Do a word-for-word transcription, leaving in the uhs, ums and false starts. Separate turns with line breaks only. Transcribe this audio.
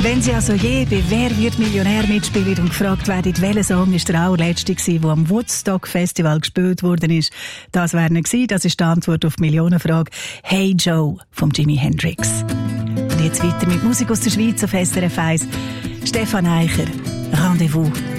Wenn Sie also je bei «Wer wird Millionär» mitspielen und gefragt werden, welcher Song ist der allerletzte gewesen, der am Woodstock Festival gespielt worden ist, das wäre nicht gewesen. Das ist die Antwort auf die Millionenfrage «Hey Joe» von Jimi Hendrix. Und jetzt weiter mit Musik aus der Schweiz auf S R F eins. Stefan Eicher, Rendezvous.